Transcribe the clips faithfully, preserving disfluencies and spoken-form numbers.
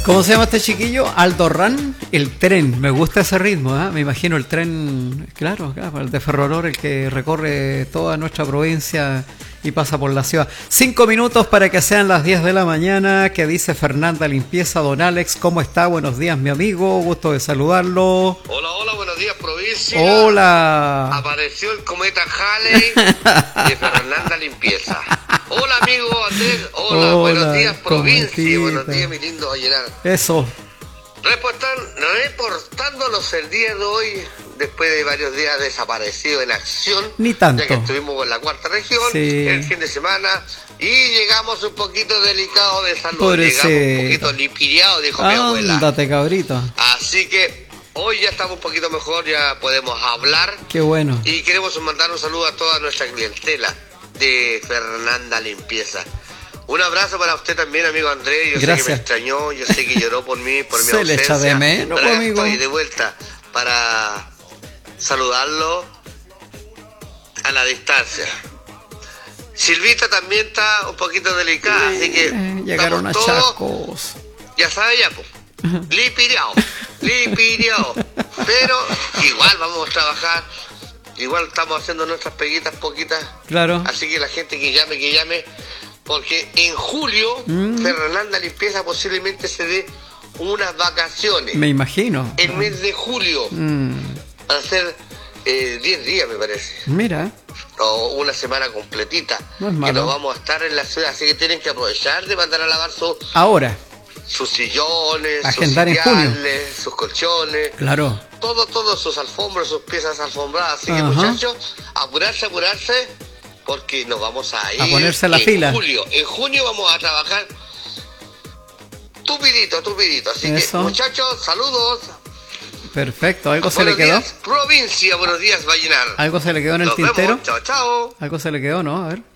¿Cómo se llama este chiquillo? Aldo Ran, el tren. Me gusta ese ritmo, ¿eh? Me imagino el tren, claro, claro, el de Ferrolor, el que recorre toda nuestra provincia y pasa por la ciudad. Cinco minutos para que sean las diez de la mañana. ¿Qué dice Fernanda Limpieza? Don Alex, ¿cómo está? Buenos días, mi amigo. Gusto de saludarlo. Hola, hola, buenos días, provincia. Hola. Apareció el cometa Halley de Fernanda Limpieza. Hola, amigo Andrés. Hola, Hola, buenos días, provincia. cometita. Buenos días, mi lindo Vallenar. Eso. Reportan, reportándonos el día de hoy, después de varios días desaparecidos en acción. Ni tanto. Ya que estuvimos en la cuarta región, Sí. el fin de semana, y llegamos un poquito delicados de salud. Pobrecito. Llegamos un poquito lipidiados, dijo mi abuela. Ándate, cabrito. Así que hoy ya estamos un poquito mejor, ya podemos hablar. Qué bueno. Y queremos mandar un saludo a toda nuestra clientela de Fernanda Limpieza. Un abrazo para usted también, amigo Andrés. Yo Gracias. sé que me extrañó, yo sé que lloró por mí, por mi Se le ausencia. echa de menos, Pero ya amigo. estoy de vuelta para saludarlo a la distancia. Silvita también está un poquito delicada, así que Eh, llegaron a estamos todos, Chacos. ya sabe ya, pues, lipireado, lipireado. Pero igual vamos a trabajar, igual estamos haciendo nuestras peguitas poquitas. Claro. Así que la gente que llame, que llame, porque en julio Mm. Fernanda Limpieza posiblemente se dé unas vacaciones. Me imagino. El mes de julio, Mm, para hacer eh, diez días me parece, mira. o una semana completita, No es que malo. nos vamos a estar en la ciudad, así que tienen que aprovechar de mandar a lavar su- Ahora. sus sillones, Agendar en sus junio. sitiales, sus colchones, Claro. todo, todo, sus alfombras, sus piezas alfombradas. Así que, Ajá. muchachos, apurarse, apurarse, porque nos vamos a ir A ponerse la en fila. julio. En junio vamos a trabajar tupidito, tupidito. Así Eso. que, muchachos, saludos. Perfecto. ¿Algo se Buenos le quedó? días, provincia. Buenos días, Vallenar. ¿Algo se le quedó en el Nos tintero? vemos. Chao, chao. ¿Algo se le quedó, no? A ver.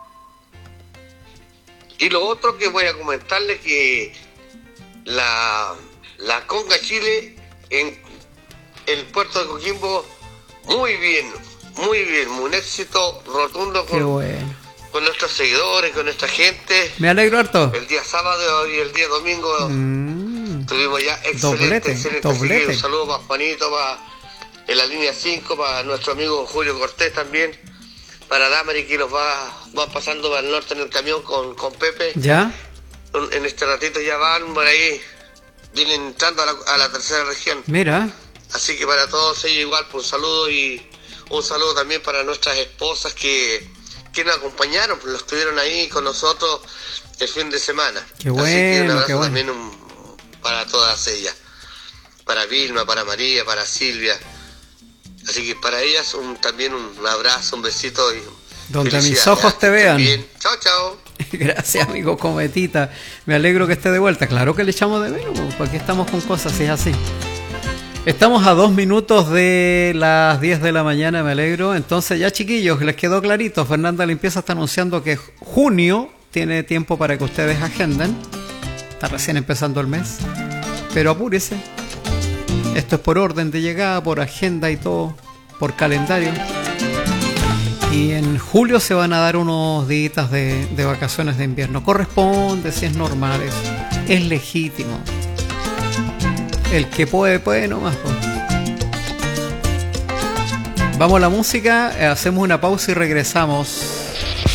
Y lo otro que voy a comentarles que la, la Conga Chile en el puerto de Coquimbo, muy bien, muy bien, un éxito rotundo Qué con, bueno. con nuestros seguidores, con nuestra gente. Me alegro harto. El día sábado y el día domingo Mm, tuvimos ya excelente, Doblete, excelente. Así que doblete. un saludo para Juanito, para en la línea cinco, para nuestro amigo Julio Cortés también, para Damari que los va, va pasando para el norte en el camión con, con Pepe. ¿Ya? En este ratito ya van por ahí, vienen entrando a la, a la tercera región. Mira. Así que para todos ellos igual, pues un saludo y un saludo también para nuestras esposas que, que nos acompañaron, pues, los estuvieron ahí con nosotros el fin de semana. Qué Así que un bueno, abrazo qué bueno. también un- para todas ellas, para Vilma, para María, para Silvia. Así que para ellas un, también un abrazo, un besito y Donde mis felicidades. ojos te Que estén vean. bien. Chao, chao. Gracias, amigo Cometita. Me alegro que esté de vuelta. Claro que le echamos de menos, porque aquí estamos con cosas, si es así. Estamos a dos minutos de las diez de la mañana, me alegro. Entonces ya, chiquillos, les quedó clarito. Fernanda Limpieza está anunciando que junio tiene tiempo para que ustedes agenden. Está recién empezando el mes. Pero apúrese. Esto es por orden de llegada, por agenda y todo, por calendario. Y en julio se van a dar unos días de, de vacaciones de invierno. Corresponde, si es normal, es, es legítimo. El que puede, puede nomás. Pues. Vamos a la música, eh, hacemos una pausa y regresamos.